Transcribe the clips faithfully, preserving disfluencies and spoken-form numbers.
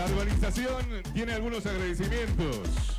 La urbanización tiene algunos agradecimientos.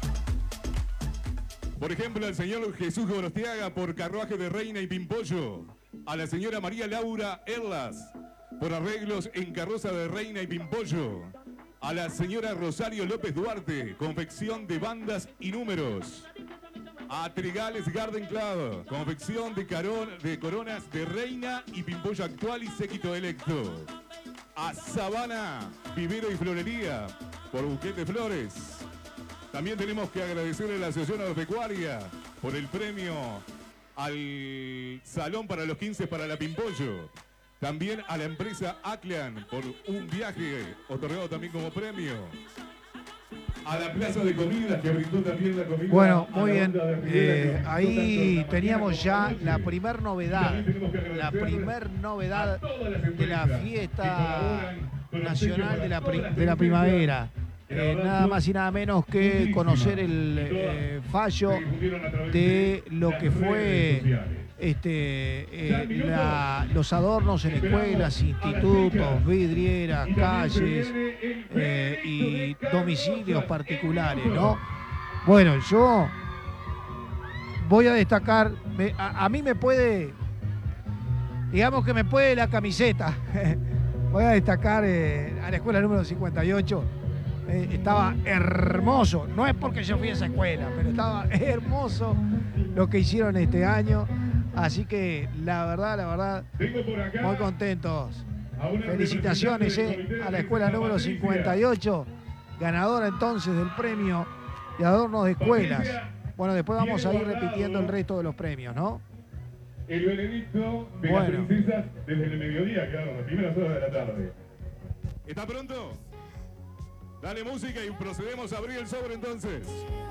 Por ejemplo, al señor Jesús Gorostiaga por carruaje de Reina y Pimpollo. A la señora María Laura Erlas por arreglos en carroza de Reina y Pimpollo. A la señora Rosario López Duarte, confección de bandas y números. A Trigales Garden Club, confección de, carón, de coronas de Reina y Pimpollo actual y séquito electo. A Sabana, vivero y florería, por buquete de flores. También tenemos que agradecerle a la Asociación Agropecuaria por el premio al Salón para los quince para la Pimpollo. También a la empresa Aclean por un viaje otorgado también como premio. A la plaza de comidas que brindó también la comida. Bueno, muy bien. Eh, ahí teníamos ya la primer novedad. La primer novedad de la fiesta nacional de la, de la primavera. Eh, nada más y nada menos que conocer el eh, fallo de lo que fue este, eh, la, los adornos en escuelas, institutos, vidrieras, calles eh, y domicilios particulares, ¿no? Bueno, yo voy a destacar, me, a, a mí me puede, digamos que me puede la camiseta. Voy a destacar eh, a la escuela número cincuenta y ocho. Eh, estaba hermoso, no es porque yo fui a esa escuela, pero estaba hermoso lo que hicieron este año, así que la verdad, la verdad, muy contentos. Felicitaciones eh, a la escuela número cincuenta y ocho, ganadora entonces del premio de adornos de escuelas. Bueno, después vamos a ir repitiendo el resto de los premios, ¿no? El veredicto de bueno. las princesas desde el mediodía, claro, las primeras horas de la tarde. ¿Está pronto? Dale música y procedemos a abrir el sobre entonces.